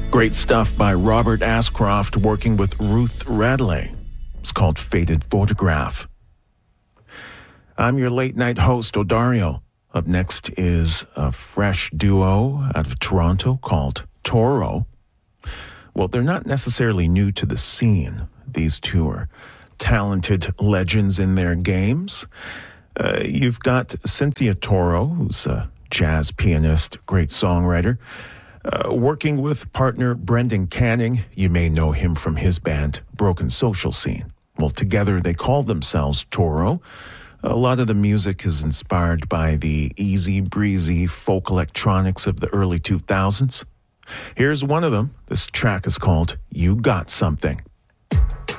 Great stuff by Robert Ashcroft working with Ruth Radley. It's called Faded Photograph. I'm your late night host, Odario. Up next is a fresh duo out of Toronto called Toro. Well, they're not necessarily new to the scene. These two are talented legends in their games. You've got Cynthia Toro, who's a jazz pianist, great songwriter, working with partner Brendan Canning. You may know him from his band, Broken Social Scene. Well, together they call themselves Toro. A lot of the music is inspired by the easy breezy folk electronics of the early 2000s. Here's one of them. This track is called You Got Something.